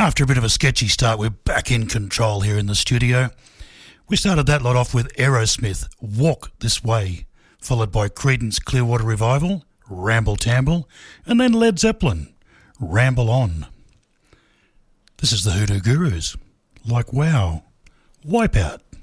After a bit of a sketchy start, we're back in control here in the studio. We started that lot off with Aerosmith, Walk This Way, followed by Creedence Clearwater Revival, Ramble Tamble, and then Led Zeppelin, Ramble On. This is the Hoodoo Gurus, like wow, Wipeout.